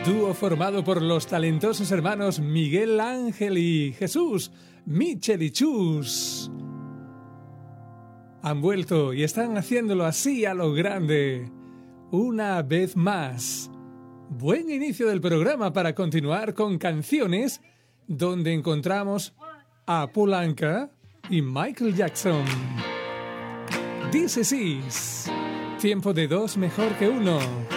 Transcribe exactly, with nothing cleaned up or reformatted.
Dúo formado por los talentosos hermanos Miguel Ángel y Jesús, Michel y Chus. Han vuelto y están haciéndolo así a lo grande. Una vez más. Buen inicio del programa para continuar con canciones donde encontramos a Paul Anka y Michael Jackson. This is Tiempo de dos mejor que uno.